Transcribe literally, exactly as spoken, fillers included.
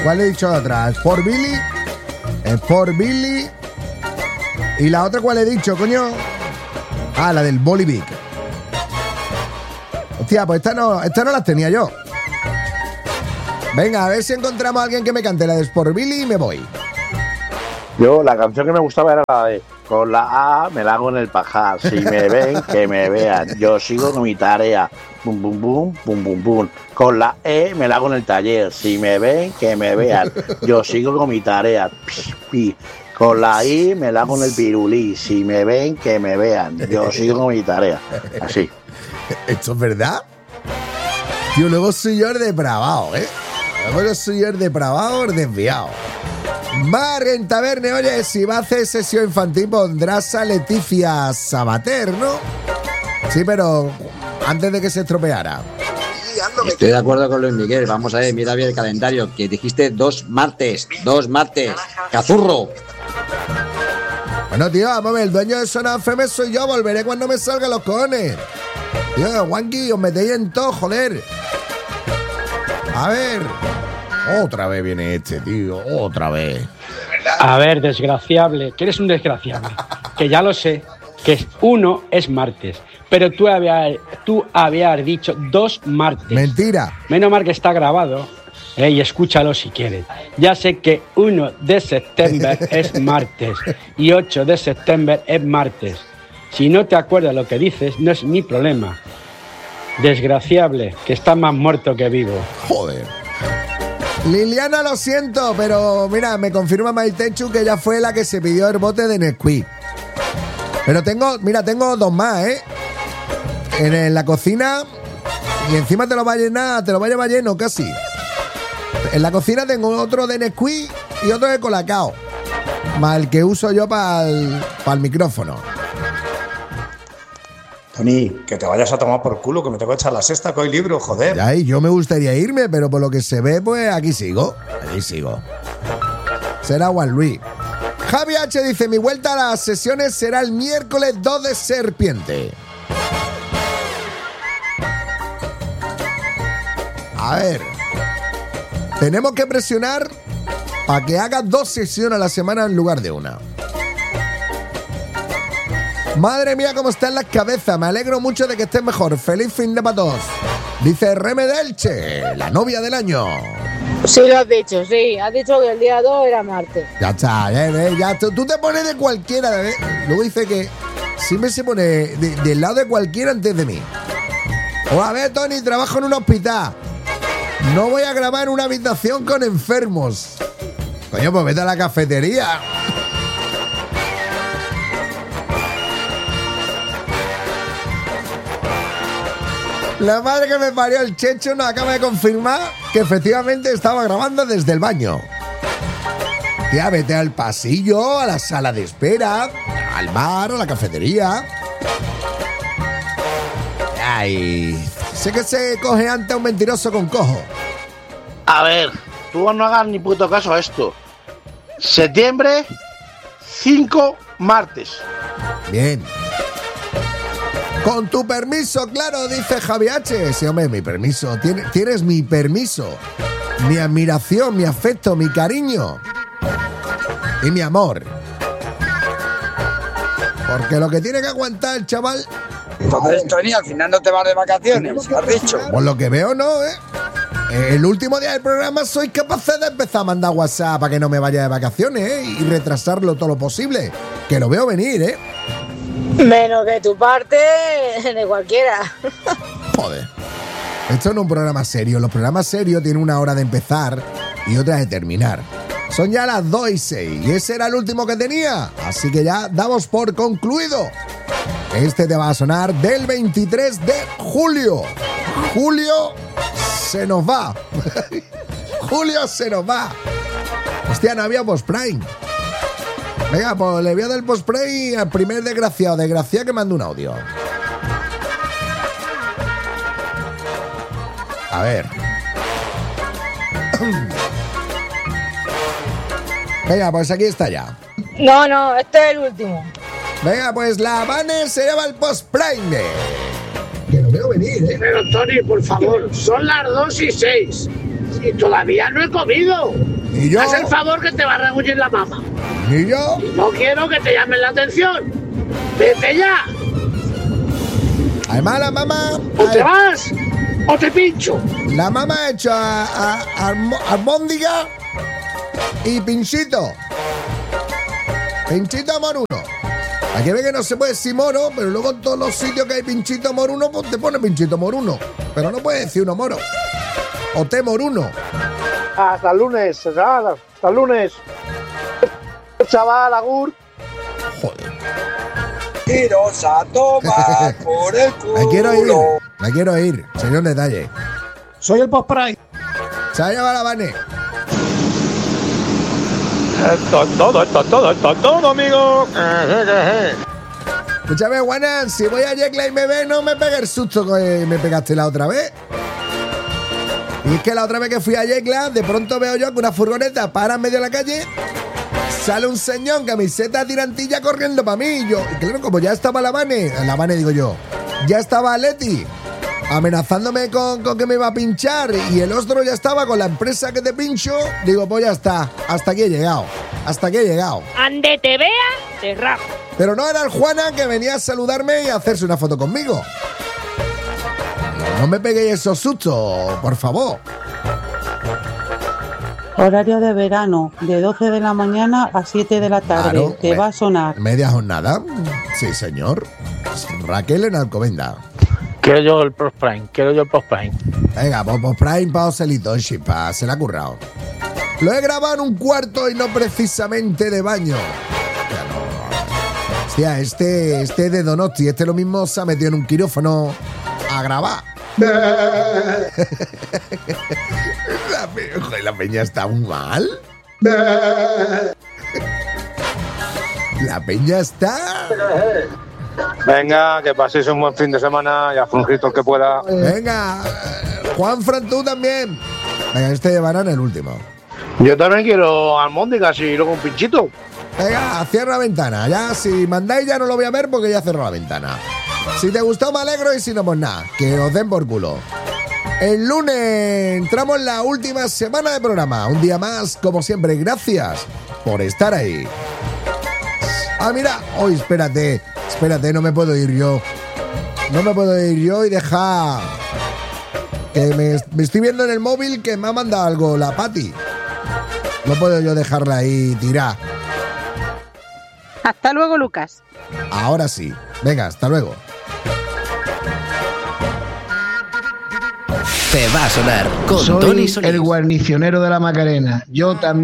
¿Cuál he dicho de atrás? ¿Sport Billy? Sport Billy. ¿Y la otra cuál he dicho, coño? Ah, la del Bolivic. Hostia, pues esta no, esta no las tenía yo. Venga, a ver si encontramos a alguien que me cante la de Sport Billy y me voy. Yo, la canción que me gustaba era la de con la A me la hago en el pajar. Si me ven, que me vean. Yo sigo con mi tarea. Bum, bum, bum, bum, bum, bum. Con la E me la hago en el taller. Si me ven, que me vean. Yo sigo con mi tarea. Pi, pi. Con la I me la hago en el pirulí. Si me ven, que me vean. Yo sigo con mi tarea. Así. ¿Esto es verdad? Tío, luego soy yo el depravado, ¿eh? Luego soy yo el depravado, el desviado. Mar en Taverne, oye, si va a hacer sesión infantil pondrás a Leticia Sabater, ¿no? Sí, pero antes de que se estropeara. Estoy de acuerdo con Luis Miguel. Vamos a ver, mira bien el calendario. Que dijiste dos martes, dos martes. ¡Cazurro! Bueno, tío, vamos a ver, el dueño de Zona F M soy yo. Volveré cuando me salgan los cojones. Tío, Wanky, os metéis en todo, joder. A ver. Otra vez viene este, tío. Otra vez. A ver, desgraciable, que eres un desgraciable. Que ya lo sé, que uno es martes. Pero tú habías, tú habías dicho dos martes. Mentira. Menos mal que está grabado. Eh, y escúchalo si quieres. Ya sé que uno de septiembre es martes. Y ocho de septiembre es martes. Si no te acuerdas lo que dices, no es mi problema. Desgraciable, que está más muerto que vivo. Joder. Liliana, lo siento, pero mira, me confirma Maitechu que ella fue la que se pidió el bote de Nesquik. Pero tengo, mira, tengo dos más, ¿eh? En, en la cocina, y encima te lo va a llenar, te lo va a llevar lleno casi. En la cocina tengo otro de Nesquik y otro de Colacao. Más el que uso yo para el, para el micrófono. Tony, que te vayas a tomar por culo, que me tengo que echar la sexta con el libro, joder. Ay, yo me gustaría irme, pero por lo que se ve, pues aquí sigo. Aquí sigo. Será Juan Luis. Javi H dice, mi vuelta a las sesiones será el miércoles dos de Serpiente. A ver. Tenemos que presionar para que haga dos sesiones a la semana en lugar de una. Madre mía, cómo están las cabezas. Me alegro mucho de que estés mejor. Feliz fin de para todos. Dice Reme Delche, la novia del año. Sí, lo has dicho, sí. Has dicho que el día dos era martes. Ya está, ya, ya. Tú, tú te pones de cualquiera. ¿eh? Luego dice que siempre se pone de, del lado de cualquiera antes de mí. O a ver, Tony, trabajo en un hospital. No voy a grabar en una habitación con enfermos. Coño, pues vete a la cafetería. La madre que me parió el Checho nos acaba de confirmar que efectivamente estaba grabando desde el baño. Tía, vete al pasillo, a la sala de espera, al bar o a la cafetería. Ay, sé que se coge ante un mentiroso con cojo. A ver, tú no hagas ni puto caso a esto. Septiembre, cinco martes. Bien. Con tu permiso, claro, dice Javi H. Sí, hombre, mi permiso. Tienes, tienes mi permiso, mi admiración, mi afecto, mi cariño y mi amor. Porque lo que tiene que aguantar el chaval... Entonces, Tony, al final no te vas de vacaciones, has dicho. Por lo que veo, no, ¿eh? El último día del programa soy capaz de empezar a mandar WhatsApp para que no me vaya de vacaciones, ¿eh? Y retrasarlo todo lo posible. Que lo veo venir, ¿eh? Menos de tu parte, de cualquiera. Joder. Esto no es un programa serio. Los programas serios tienen una hora de empezar y otra de terminar. Son ya las dos y seis y ese era el último que tenía. Así que ya damos por concluido. Este te va a sonar del veintitrés de julio. Julio se nos va. Julio se nos va. Hostia, no había post-prime. Venga, pues le voy a dar el post-prime al primer desgraciado. Desgraciado que manda un audio. A ver. Venga, pues aquí está ya. No, no, este es el último. Venga, pues la Banner se lleva el post-prime. Que lo veo venir, ¿eh? Pero, Tony, por favor, son las dos y seis. Y todavía no he comido. ¿Y yo? Haz el favor que te va a regullir la mama. ¿Y yo? Y no quiero que te llamen la atención. ¡Vete ya! Además, la mamá. O te vas o te pincho. La mamá ha hecho a, a, a almo- albóndiga y pinchito. Pinchito moruno. Hay que ver que no se puede decir moro, pero luego en todos los sitios que hay pinchito moruno, pues te pone pinchito moruno. Pero no puedes decir uno moro. O té moruno. Hasta el lunes, chaval. Hasta el lunes. Chaval, agur. Joder. Iros a tomar por el culo. Me quiero ir. Me quiero ir. Señor detalle. Soy el Post Prime. Se ha llevado la Vane. Esto es todo, esto es todo, esto es todo, amigo. Escúchame, Juana, si voy a Yecla y me ve, no me pegue el susto que me pegaste la otra vez. Y es que la otra vez que fui a Yecla, de pronto veo yo que una furgoneta para en medio de la calle, sale un señor en camiseta tirantilla corriendo para mí. Y yo, y claro, como ya estaba la Vane, la Vane digo yo, ya estaba Leti amenazándome con, con que me iba a pinchar y el otro ya estaba con la empresa que te pincho, digo, pues ya está, hasta aquí he llegado, hasta aquí he llegado. Ande te vea, te rajo. Pero no era el Juana que venía a saludarme y a hacerse una foto conmigo. No me peguéis esos sustos, por favor. Horario de verano, de doce de la mañana a siete de la tarde. Claro, Te me- va a sonar. Media jornada. Sí, señor. Raquel en Alcobendas. Quiero yo el Post Prime, quiero yo el Post Prime. Venga, pues, pues Prime pa' Oselito, chipa, se la ha currado. Lo he grabado en un cuarto y no precisamente de baño. Ya no. Hostia, este, este de Donosti, este lo mismo se ha metido en un quirófano a grabar. la, pe- joder, la peña está muy mal. La peña está. Venga, que paséis un buen fin de semana y a frungir el que pueda. Venga, eh, Juan Fran, tú también. Venga, este llevarán el último. Yo también quiero almóndigas y luego un pinchito. Venga, cierra la ventana. Ya, si mandáis ya no lo voy a ver porque ya cerró la ventana. Si te gustó me alegro y si no, pues nada, que os den por culo. El lunes entramos en la última semana de programa. Un día más, como siempre, gracias por estar ahí. Ah, mira, hoy espérate, espérate, no me puedo ir yo. No me puedo ir yo y dejar... Que me, me estoy viendo en el móvil que me ha mandado algo la Pati. No puedo yo dejarla ahí tirar. Hasta luego, Lucas. Ahora sí. Venga, hasta luego. Te va a sonar con Soy Tony Solís. el guarnicionero de la Macarena. Yo también.